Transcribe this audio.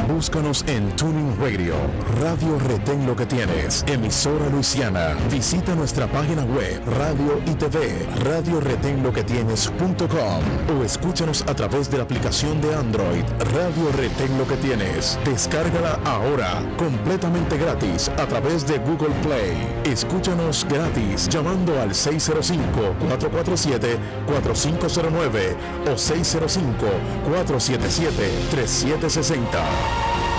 Búscanos en Tuning Radio, Radio Retén Lo Que Tienes, emisora Luisiana. Visita nuestra página web, radio y TV, radioretenloquetienes.com, o escúchanos a través de la aplicación de Android, Radio Retén Lo Que Tienes. Descárgala ahora, completamente gratis, a través de Google Play. Escúchanos gratis llamando al 605-447-4509 o 605-477-3760.